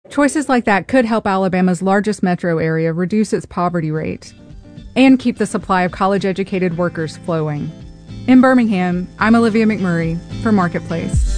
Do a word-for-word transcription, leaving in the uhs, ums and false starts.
Choices like that could help Alabama's largest metro area reduce its poverty rate and keep the supply of college-educated workers flowing. In Birmingham, I'm Olivia McMurray for Marketplace.